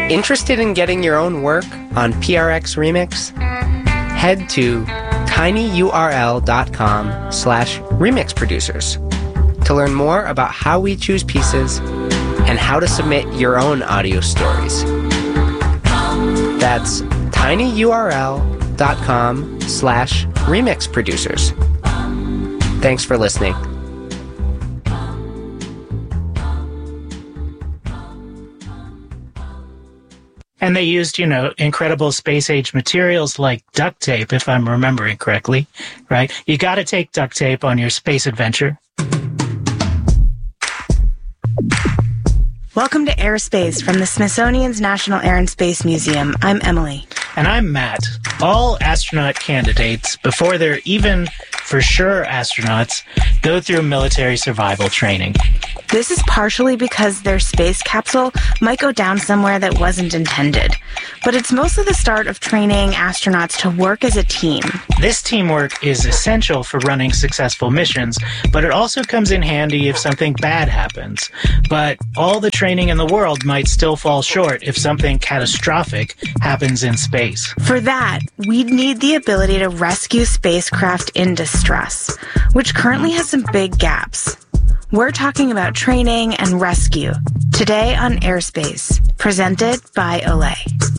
Interested in getting your own work on PRX Remix? Head to tinyurl.com/remix producers to learn more about how we choose pieces and how to submit your own audio stories. That's tinyurl.com/remix producers. Thanks for listening. And they used, incredible space-age materials like duct tape, if I'm remembering correctly, right? You got to take duct tape on your space adventure. Welcome to Airspace from the Smithsonian's National Air and Space Museum. I'm Emily. And I'm Matt. All astronaut candidates, before they're even for sure astronauts, go through military survival training. This is partially because their space capsule might go down somewhere that wasn't intended. But it's mostly the start of training astronauts to work as a team. This teamwork is essential for running successful missions, but it also comes in handy if something bad happens. But all the training in the world might still fall short if something catastrophic happens in space. For that, we'd need the ability to rescue spacecraft in distress, which currently has some big gaps. We're talking about training and rescue today on Airspace, presented by Olay.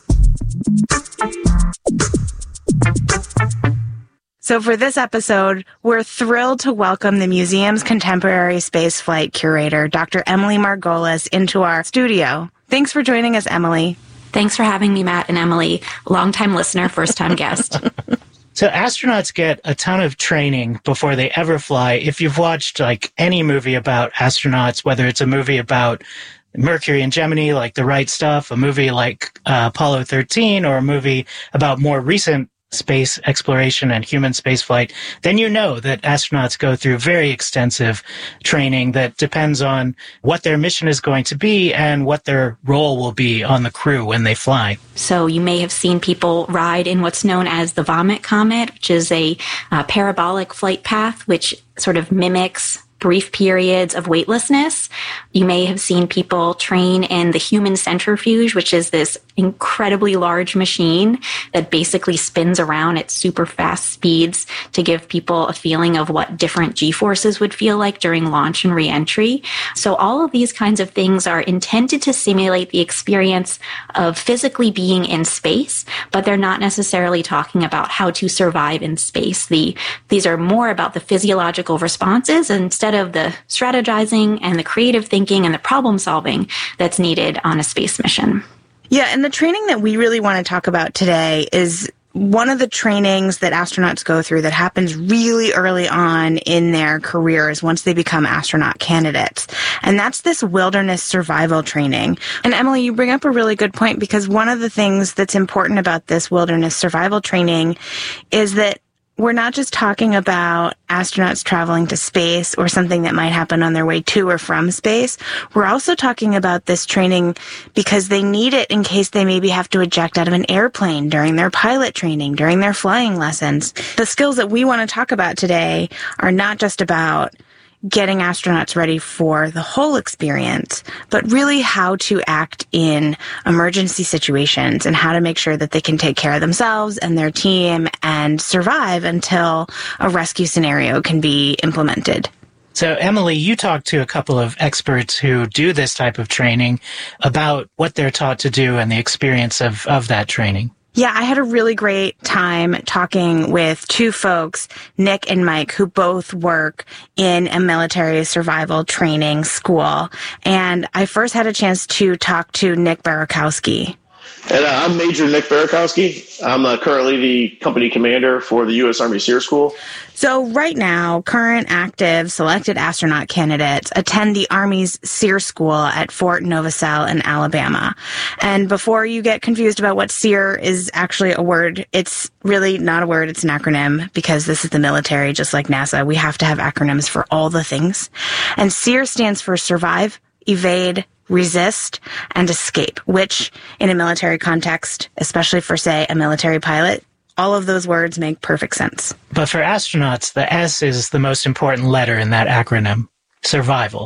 So for this episode, we're thrilled to welcome the museum's contemporary spaceflight curator, Dr. Emily Margolis, into our studio. Thanks for joining us, Emily. Thanks for having me, Matt and Emily. Longtime listener, first-time guest. So astronauts get a ton of training before they ever fly. If you've watched any movie about astronauts, whether it's a movie about Mercury and Gemini, like The Right Stuff, a movie like Apollo 13, or a movie about more recent space exploration and human spaceflight, then you know that astronauts go through very extensive training that depends on what their mission is going to be and what their role will be on the crew when they fly. So you may have seen people ride in what's known as the Vomit Comet, which is a parabolic flight path which sort of mimics brief periods of weightlessness. You may have seen people train in the human centrifuge, which is this incredibly large machine that basically spins around at super fast speeds to give people a feeling of what different G-forces would feel like during launch and re-entry. So all of these kinds of things are intended to simulate the experience of physically being in space, but they're not necessarily talking about how to survive in space. These are more about the physiological responses instead of the strategizing and the creative thinking and the problem solving that's needed on a space mission. Yeah, and the training that we really want to talk about today is one of the trainings that astronauts go through that happens really early on in their careers once they become astronaut candidates. And that's this wilderness survival training. And Emily, you bring up a really good point, because one of the things that's important about this wilderness survival training is that we're not just talking about astronauts traveling to space or something that might happen on their way to or from space. We're also talking about this training because they need it in case they maybe have to eject out of an airplane during their pilot training, during their flying lessons. The skills that we want to talk about today are not just about getting astronauts ready for the whole experience, but really how to act in emergency situations and how to make sure that they can take care of themselves and their team and survive until a rescue scenario can be implemented. So, Emily, you talked to a couple of experts who do this type of training about what they're taught to do and the experience of that training. Yeah, I had a really great time talking with two folks, Nick and Mike, who both work in a military survival training school. And I first had a chance to talk to Nick Barakowski. And I'm Major Nick Barakowski. I'm currently the company commander for the U.S. Army SEER School. So right now, current active selected astronaut candidates attend the Army's SEER School at Fort Novosel in Alabama. And before you get confused about what SEER is actually a word, it's really not a word, it's an acronym, because this is the military, just like NASA. We have to have acronyms for all the things. And SEER stands for Survive, Evade, Resist, and Escape, which in a military context, especially for, say, a military pilot, all of those words make perfect sense. But for astronauts, the S is the most important letter in that acronym, survival.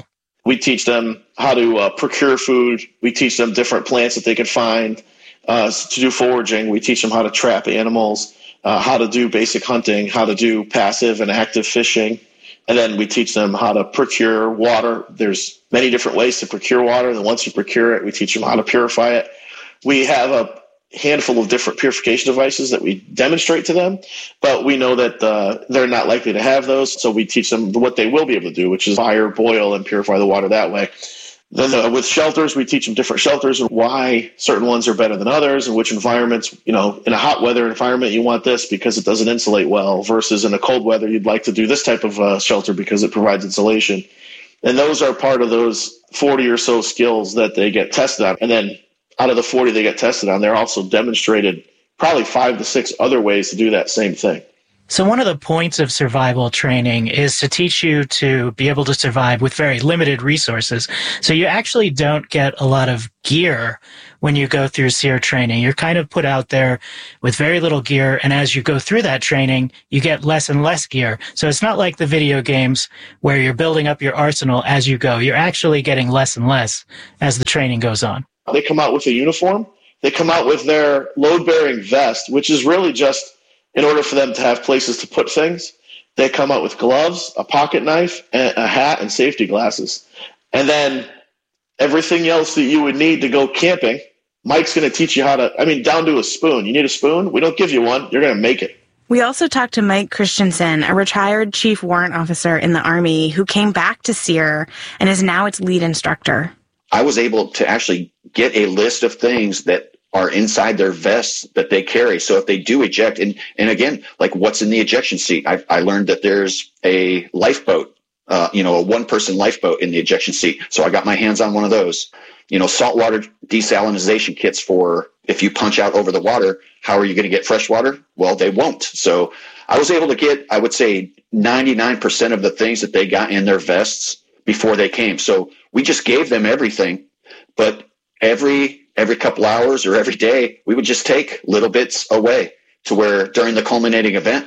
We teach them how to procure food. We teach them different plants that they can find to do foraging. We teach them how to trap animals, how to do basic hunting, how to do passive and active fishing. And then we teach them how to procure water. There's many different ways to procure water. And once you procure it, we teach them how to purify it. We have a handful of different purification devices that we demonstrate to them, but we know that they're not likely to have those. So we teach them what they will be able to do, which is fire, boil, and purify the water that way. Then with shelters, we teach them different shelters and why certain ones are better than others and which environments, in a hot weather environment, you want this because it doesn't insulate well versus in a cold weather, you'd like to do this type of shelter because it provides insulation. And those are part of those 40 or so skills that they get tested on. And then out of the 40 they get tested on, they're also demonstrated probably 5 to 6 other ways to do that same thing. So one of the points of survival training is to teach you to be able to survive with very limited resources. So you actually don't get a lot of gear when you go through SERE training. You're kind of put out there with very little gear, and as you go through that training, you get less and less gear. So it's not like the video games where you're building up your arsenal as you go. You're actually getting less and less as the training goes on. They come out with a uniform. They come out with their load-bearing vest, which is really just in order for them to have places to put things. They come out with gloves, a pocket knife, a hat, and safety glasses. And then everything else that you would need to go camping, Mike's going to teach you how to, down to a spoon. You need a spoon? We don't give you one. You're going to make it. We also talked to Mike Christensen, a retired chief warrant officer in the Army who came back to SERE and is now its lead instructor. I was able to actually get a list of things that are inside their vests that they carry. So if they do eject, and again, like what's in the ejection seat, I learned that there's a lifeboat, a one-person lifeboat in the ejection seat. So I got my hands on one of those. Saltwater desalinization kits for if you punch out over the water, how are you going to get fresh water? Well, they won't. So I was able to get, I would say, 99% of the things that they got in their vests before they came. So we just gave them everything, but every couple hours or every day, we would just take little bits away to where during the culminating event,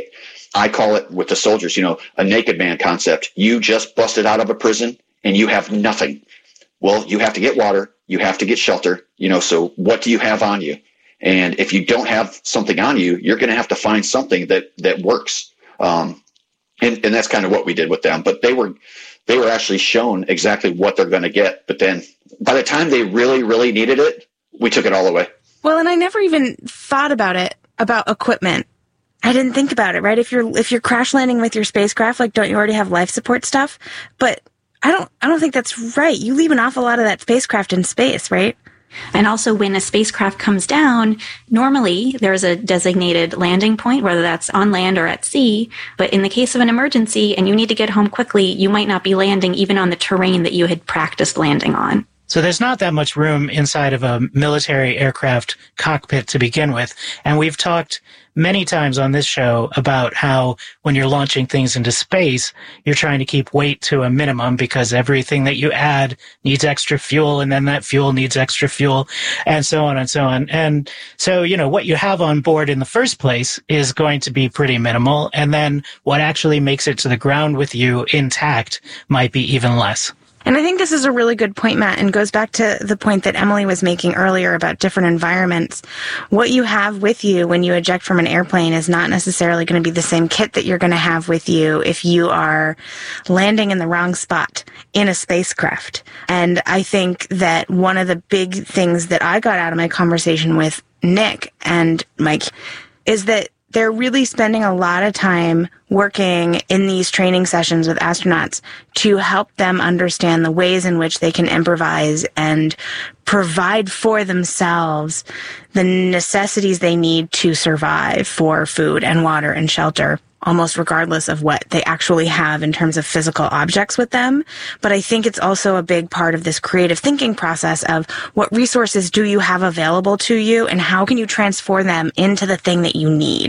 I call it with the soldiers, a naked man concept. You just busted out of a prison and you have nothing. Well, you have to get water. You have to get shelter, so what do you have on you? And if you don't have something on you, you're going to have to find something that works. And that's kind of what we did with them. But they were actually shown exactly what they're going to get. But then by the time they really, really needed it, we took it all away. Well, and I never even thought about equipment. I didn't think about it, right? If you're crash landing with your spacecraft, don't you already have life support stuff? But I don't think that's right. You leave an awful lot of that spacecraft in space, right? And also when a spacecraft comes down, normally there's a designated landing point, whether that's on land or at sea. But in the case of an emergency and you need to get home quickly, you might not be landing even on the terrain that you had practiced landing on. So there's not that much room inside of a military aircraft cockpit to begin with. And we've talked many times on this show about how when you're launching things into space, you're trying to keep weight to a minimum because everything that you add needs extra fuel, and then that fuel needs extra fuel, and so on and so on. And so, what you have on board in the first place is going to be pretty minimal. And then what actually makes it to the ground with you intact might be even less. And I think this is a really good point, Matt, and goes back to the point that Emily was making earlier about different environments. What you have with you when you eject from an airplane is not necessarily going to be the same kit that you're going to have with you if you are landing in the wrong spot in a spacecraft. And I think that one of the big things that I got out of my conversation with Nick and Mike is that they're really spending a lot of time working in these training sessions with astronauts to help them understand the ways in which they can improvise and provide for themselves the necessities they need to survive for food and water and shelter, almost regardless of what they actually have in terms of physical objects with them. But I think it's also a big part of this creative thinking process of what resources do you have available to you and how can you transform them into the thing that you need.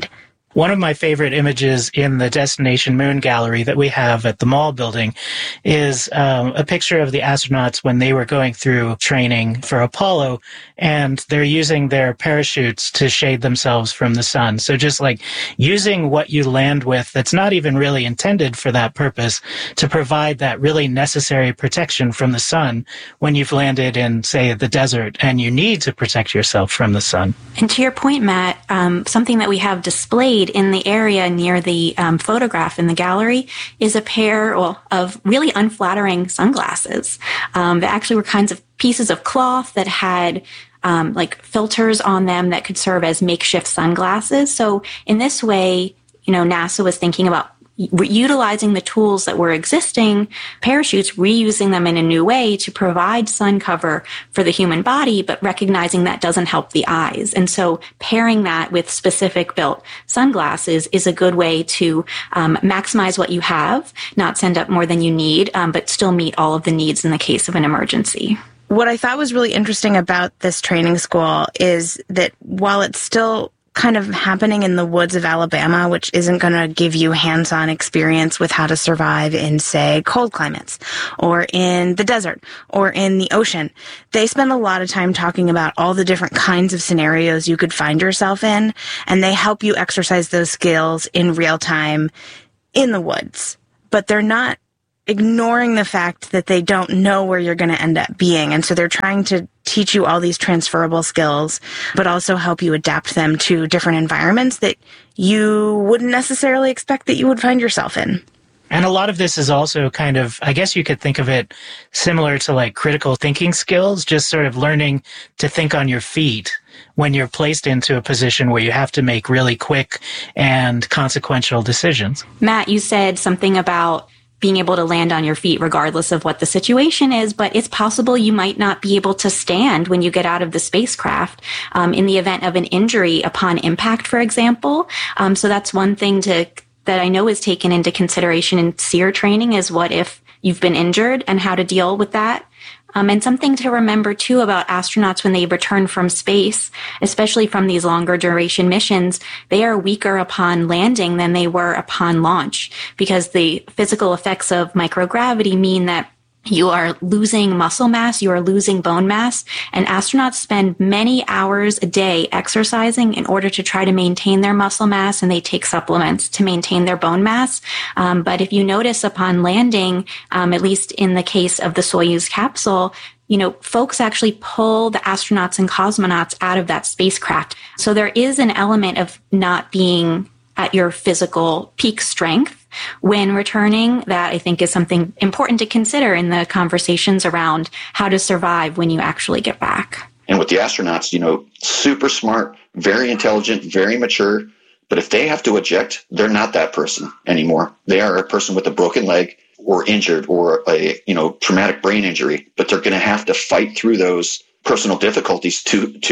One of my favorite images in the Destination Moon gallery that we have at the Mall building is a picture of the astronauts when they were going through training for Apollo, and they're using their parachutes to shade themselves from the sun. So just like using what you land with that's not even really intended for that purpose to provide that really necessary protection from the sun when you've landed in, say, the desert and you need to protect yourself from the sun. And to your point, Matt, something that we have displayed in the area near the photograph in the gallery is a pair of really unflattering sunglasses. That actually were kinds of pieces of cloth that had like filters on them that could serve as makeshift sunglasses. So in this way, NASA was thinking about utilizing the tools that were existing, parachutes, reusing them in a new way to provide sun cover for the human body, but recognizing that doesn't help the eyes. And so pairing that with specific built sunglasses is a good way to maximize what you have, not send up more than you need, but still meet all of the needs in the case of an emergency. What I thought was really interesting about this training school is that while it's still kind of happening in the woods of Alabama, which isn't going to give you hands-on experience with how to survive in, say, cold climates or in the desert or in the ocean. They spend a lot of time talking about all the different kinds of scenarios you could find yourself in, and they help you exercise those skills in real time in the woods. But they're not ignoring the fact that they don't know where you're going to end up being. And so they're trying to teach you all these transferable skills, but also help you adapt them to different environments that you wouldn't necessarily expect that you would find yourself in. And a lot of this is also kind of, I guess you could think of it similar to like critical thinking skills, just sort of learning to think on your feet when you're placed into a position where you have to make really quick and consequential decisions. Matt, you said something about being able to land on your feet regardless of what the situation is, but it's possible you might not be able to stand when you get out of the spacecraft in the event of an injury upon impact, for example. So that's one thing that I know is taken into consideration in SEER training is what if you've been injured and how to deal with that. And something to remember, too, about astronauts when they return from space, especially from these longer duration missions, they are weaker upon landing than they were upon launch because the physical effects of microgravity mean that you are losing muscle mass, you are losing bone mass, and astronauts spend many hours a day exercising in order to try to maintain their muscle mass, and they take supplements to maintain their bone mass. But if you notice upon landing, at least in the case of the Soyuz capsule, folks actually pull the astronauts and cosmonauts out of that spacecraft. So there is an element of not being at your physical peak strength when returning that I think is something important to consider in the conversations around how to survive when you actually get back. And with the astronauts, super smart, very intelligent, very mature. But if they have to eject, they're not that person anymore. They are a person with a broken leg or injured or a traumatic brain injury. But they're going to have to fight through those personal difficulties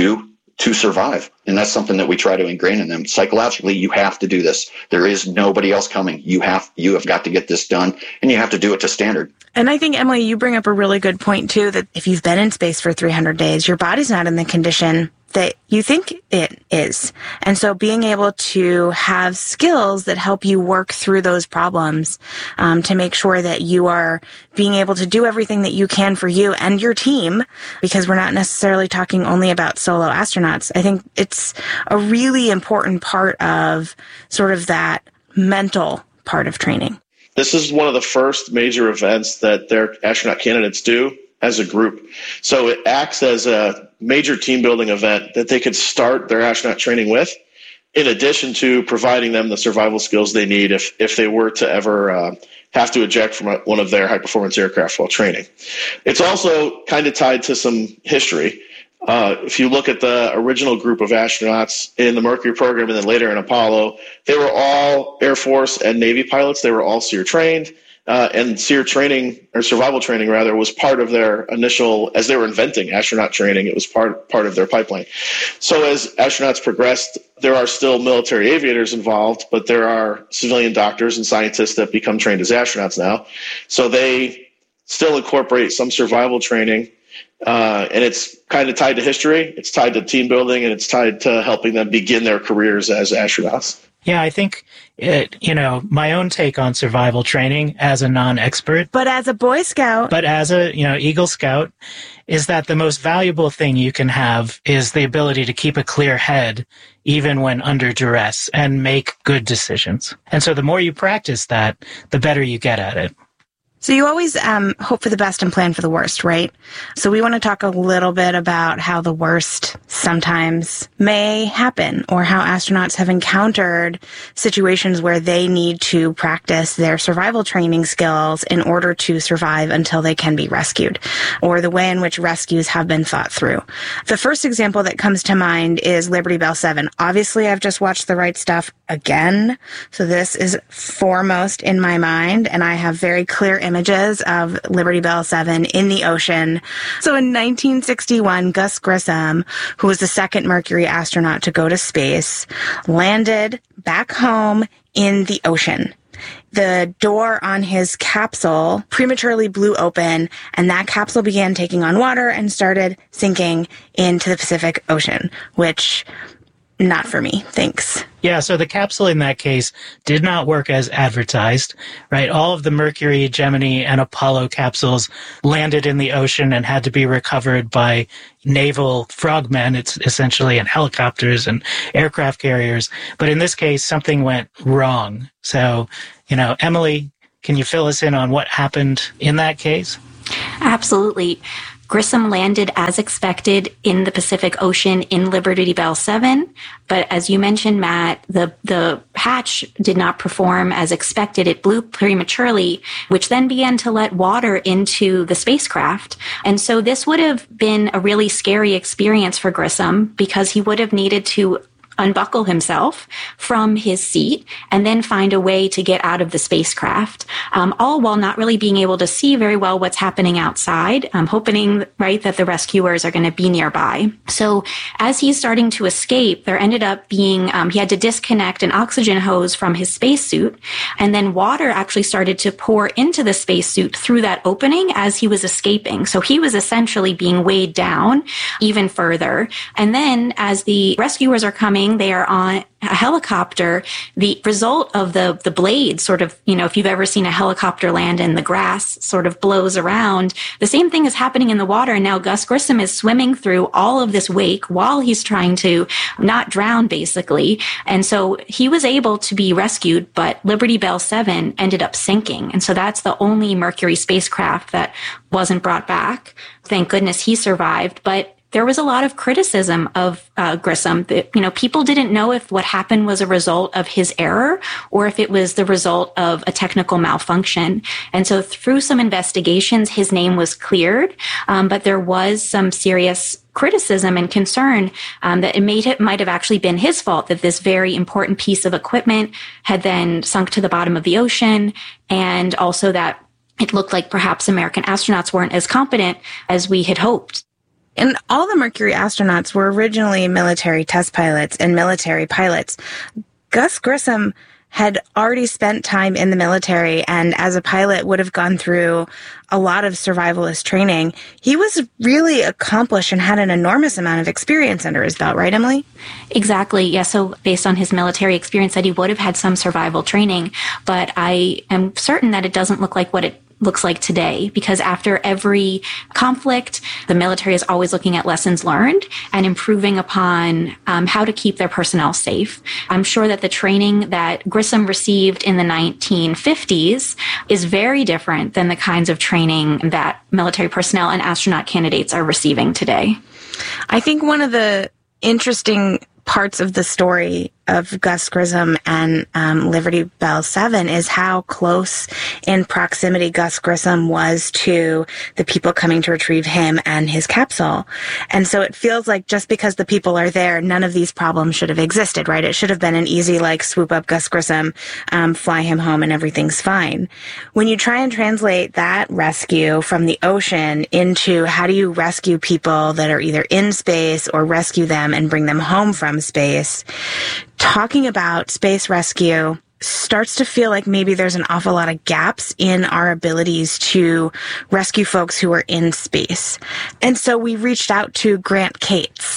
to survive. And that's something that we try to ingrain in them. Psychologically, you have to do this. There is nobody else coming. You have got to get this done, and you have to do it to standard. And I think, Emily, you bring up a really good point, too, that if you've been in space for 300 days, your body's not in the condition that you think it is. And so being able to have skills that help you work through those problems to make sure that you are being able to do everything that you can for you and your team, because we're not necessarily talking only about solo astronauts. I think it's a really important part of sort of that mental part of training. This is one of the first major events that their astronaut candidates do as a group. So it acts as a major team building event that they could start their astronaut training with, in addition to providing them the survival skills they need if they were to ever have to eject from one of their high performance aircraft while training. It's also kind of tied to some history. If you look at the original group of astronauts in the Mercury program and then later in Apollo, they were all Air Force and Navy pilots. They were all SEER trained. And SEER training, or survival training rather, was part of their initial, as they were inventing astronaut training, it was part of their pipeline. So as astronauts progressed, there are still military aviators involved, but there are civilian doctors and scientists that become trained as astronauts now. So they still incorporate some survival training, and it's kind of tied to history, it's tied to team building, and it's tied to helping them begin their careers as astronauts. Yeah, I think my own take on survival training as a non-expert, but as a Boy Scout, but as a, Eagle Scout, is that the most valuable thing you can have is the ability to keep a clear head even when under duress and make good decisions. And so the more you practice that, the better you get at it. So you always hope for the best and plan for the worst, right? So we want to talk a little bit about how the worst sometimes may happen, or how astronauts have encountered situations where they need to practice their survival training skills in order to survive until they can be rescued, or the way in which rescues have been thought through. The first example that comes to mind is Liberty Bell 7. Obviously, I've just watched The Right Stuff again, so this is foremost in my mind, and I have very clear images of Liberty Bell 7 in the ocean. So in 1961, Gus Grissom, who was the second Mercury astronaut to go to space, landed back home in the ocean. The door on his capsule prematurely blew open, and that capsule began taking on water and started sinking into the Pacific Ocean, which, not for me, thanks. Yeah, so the capsule in that case did not work as advertised, right? All of the Mercury, Gemini, and Apollo capsules landed in the ocean and had to be recovered by naval frogmen, it's essentially, and helicopters and aircraft carriers. But in this case, something went wrong. So, Emily, can you fill us in on what happened in that case? Absolutely. Grissom landed as expected in the Pacific Ocean in Liberty Bell 7, but as you mentioned, Matt, the hatch did not perform as expected. It blew prematurely, which then began to let water into the spacecraft. And so this would have been a really scary experience for Grissom, because he would have needed to unbuckle himself from his seat and then find a way to get out of the spacecraft, all while not really being able to see very well what's happening outside, hoping, right, that the rescuers are going to be nearby. So as he's starting to escape, there ended up being, he had to disconnect an oxygen hose from his spacesuit, and then water actually started to pour into the spacesuit through that opening as he was escaping. So he was essentially being weighed down even further. And then as the rescuers are coming, they are on a helicopter. The result of the blade sort of, if you've ever seen a helicopter land and the grass sort of blows around, the same thing is happening in the water. And now Gus Grissom is swimming through all of this wake while he's trying to not drown, basically. And so he was able to be rescued, but Liberty Bell 7 ended up sinking. And so that's the only Mercury spacecraft that wasn't brought back. Thank goodness he survived. But there was a lot of criticism of Grissom. People didn't know if what happened was a result of his error or if it was the result of a technical malfunction. And so through some investigations, his name was cleared, but there was some serious criticism and concern that it might have actually been his fault that this very important piece of equipment had then sunk to the bottom of the ocean, and also that it looked like perhaps American astronauts weren't as competent as we had hoped. And all the Mercury astronauts were originally military test pilots and military pilots. Gus Grissom had already spent time in the military, and as a pilot would have gone through a lot of survivalist training. He was really accomplished and had an enormous amount of experience under his belt, right, Emily? Exactly. Yeah. So based on his military experience, that he would have had some survival training, but I am certain that it doesn't look like what it looks like today, because after every conflict, the military is always looking at lessons learned and improving upon how to keep their personnel safe. I'm sure that the training that Grissom received in the 1950s is very different than the kinds of training that military personnel and astronaut candidates are receiving today. I think one of the interesting parts of the story of Gus Grissom and Liberty Bell 7 is how close in proximity Gus Grissom was to the people coming to retrieve him and his capsule. And so it feels like just because the people are there, none of these problems should have existed, right? It should have been an easy, swoop up Gus Grissom, fly him home, and everything's fine. When you try and translate that rescue from the ocean into how do you rescue people that are either in space or rescue them and bring them home from space, talking about space rescue starts to feel like maybe there's an awful lot of gaps in our abilities to rescue folks who are in space. And so we reached out to Grant Cates,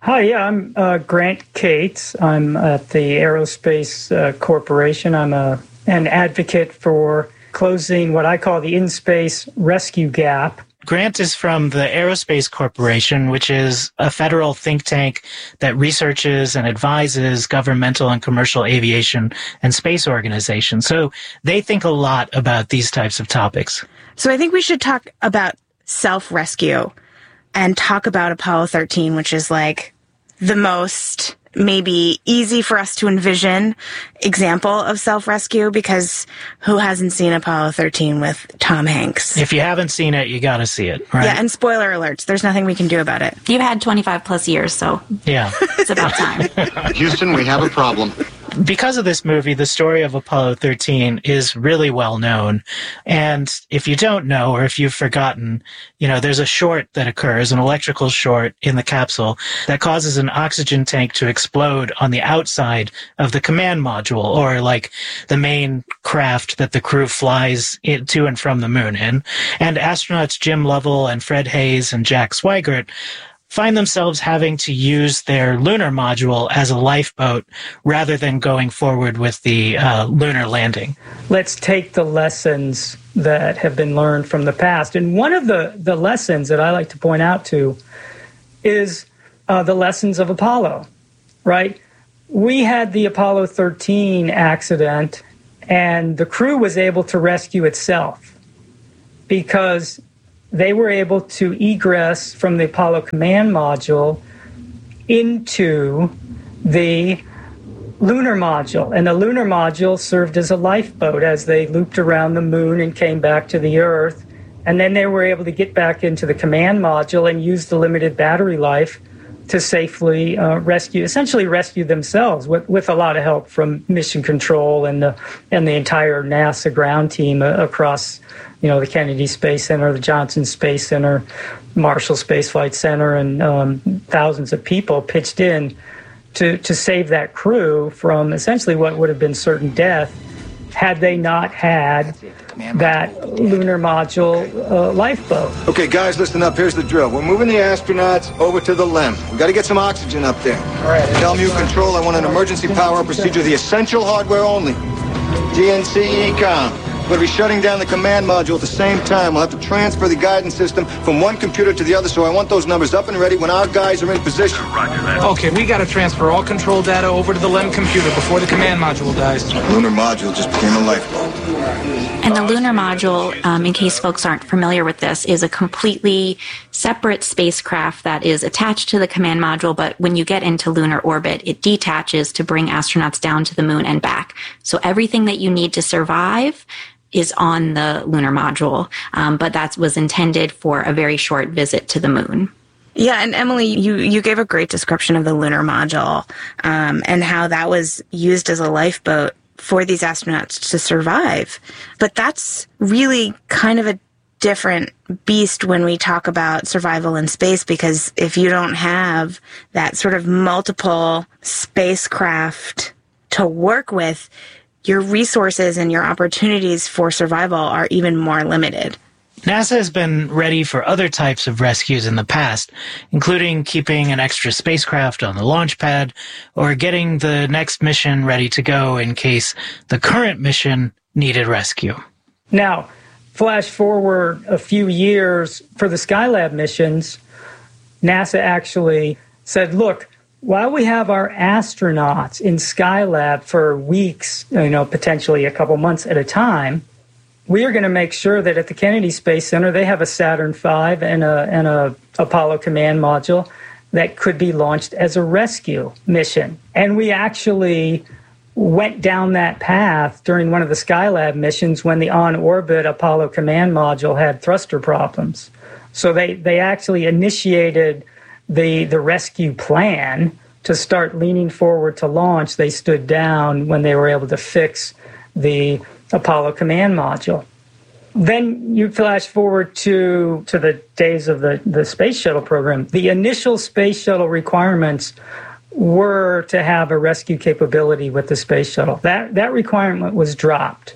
Hi, yeah, I'm Grant Cates. I'm at the Aerospace Corporation. I'm an advocate for closing what I call the in-space rescue gap. Grant is from the Aerospace Corporation, which is a federal think tank that researches and advises governmental and commercial aviation and space organizations. So they think a lot about these types of topics. So I think we should talk about self-rescue and talk about Apollo 13, which is like the most maybe easy for us to envision example of self-rescue, because who hasn't seen Apollo 13 with Tom Hanks? If you haven't seen it, you got to see it, right? Yeah, and spoiler alerts, there's nothing we can do about it. You've had 25 plus years, so yeah, it's about time. Houston, we have a problem. Because of this movie, the story of Apollo 13 is really well known. And if you don't know, or if you've forgotten, there's a short that occurs, an electrical short in the capsule that causes an oxygen tank to explode on the outside of the command module, or like the main craft that the crew flies to and from the moon in. And astronauts Jim Lovell and Fred Hayes and Jack Swigert find themselves having to use their lunar module as a lifeboat rather than going forward with the lunar landing. Let's take the lessons that have been learned from the past. And one of the lessons that I like to point out to is the lessons of Apollo, right? We had the Apollo 13 accident, and the crew was able to rescue itself because they were able to egress from the Apollo command module into the lunar module. And the lunar module served as a lifeboat as they looped around the moon and came back to the Earth. And then they were able to get back into the command module and use the limited battery life to safely essentially rescue themselves with a lot of help from Mission Control and the entire NASA ground team across the Kennedy Space Center, the Johnson Space Center, Marshall Space Flight Center, and thousands of people pitched in to save that crew from essentially what would have been certain death had they not had that lunar module lifeboat. Okay, guys, listen up. Here's the drill. We're moving the astronauts over to the LEM. We've got to get some oxygen up there. All right. Tell Mu Control I want an emergency power procedure, the essential hardware only. GNC EECOM. We're going to be shutting down the command module at the same time. We'll have to transfer the guidance system from one computer to the other, so I want those numbers up and ready when our guys are in position. Roger that. Okay, we got to transfer all control data over to the LEM computer before the command module dies. The lunar module just became a lifeboat. And the lunar module, in case folks aren't familiar with this, is a completely separate spacecraft that is attached to the command module, but when you get into lunar orbit, it detaches to bring astronauts down to the moon and back. So everything that you need to survive is on the lunar module, but that was intended for a very short visit to the moon. Yeah, and Emily, you gave a great description of the lunar module and how that was used as a lifeboat for these astronauts to survive. But that's really kind of a different beast when we talk about survival in space, because if you don't have that sort of multiple spacecraft to work with, your resources and your opportunities for survival are even more limited. NASA has been ready for other types of rescues in the past, including keeping an extra spacecraft on the launch pad or getting the next mission ready to go in case the current mission needed rescue. Now, flash forward a few years for the Skylab missions, NASA actually said, look, while we have our astronauts in Skylab for weeks, potentially a couple months at a time, we are going to make sure that at the Kennedy Space Center they have a Saturn V and a Apollo command module that could be launched as a rescue mission. And we actually went down that path during one of the Skylab missions when the on-orbit Apollo command module had thruster problems. So they actually initiated the rescue plan to start leaning forward to launch. They stood down when they were able to fix the Apollo command module. Then you flash forward to the days of the Space Shuttle program. The initial Space Shuttle requirements were to have a rescue capability with the Space Shuttle. That requirement was dropped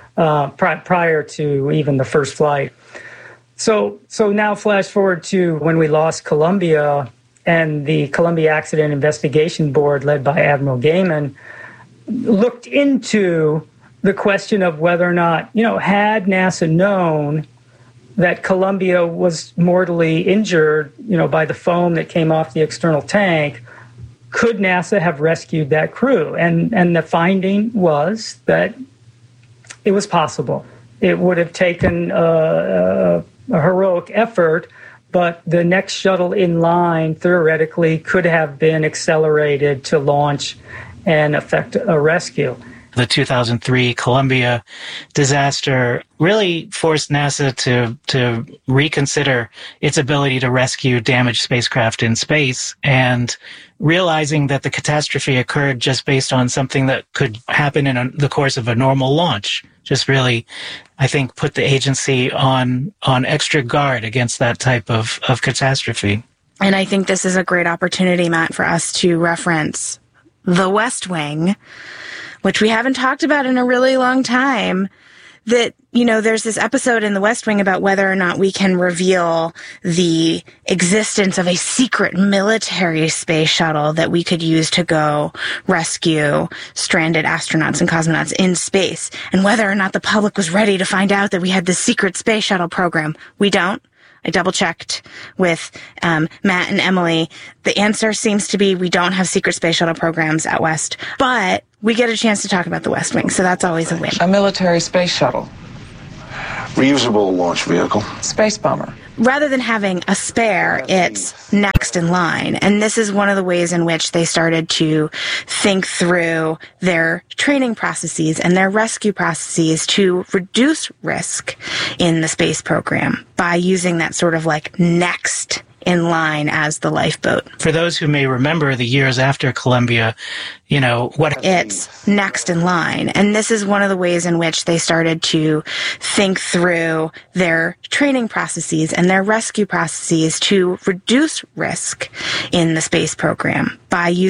prior to even the first flight. So now flash forward to when we lost Columbia and the Columbia Accident Investigation Board, led by Admiral Gaiman, looked into the question of whether or not, had NASA known that Columbia was mortally injured, by the foam that came off the external tank, could NASA have rescued that crew? And the finding was that it was possible. It would have taken a heroic effort, but the next shuttle in line theoretically could have been accelerated to launch and effect a rescue. The 2003 Columbia disaster really forced NASA to reconsider its ability to rescue damaged spacecraft in space, and realizing that the catastrophe occurred just based on something that could happen in the course of a normal launch. Just really, I think, put the agency on extra guard against that type of catastrophe. And I think this is a great opportunity, Matt, for us to reference The West Wing, which we haven't talked about in a really long time. That, there's this episode in The West Wing about whether or not we can reveal the existence of a secret military space shuttle that we could use to go rescue stranded astronauts and cosmonauts in space, and whether or not the public was ready to find out that we had this secret space shuttle program. We don't. I double-checked with Matt and Emily. The answer seems to be we don't have secret space shuttle programs at West, but we get a chance to talk about the West Wing, so that's always a win. A military space shuttle. Reusable launch vehicle. Space bomber. Rather than having a spare, it's next in line. And this is one of the ways in which they started to think through their training processes and their rescue processes to reduce risk in the space program by using that sort of like next in line as the lifeboat. For those who may remember the years after Columbia, it's next in line. And this is one of the ways in which they started to think through their training processes and their rescue processes to reduce risk in the space program by using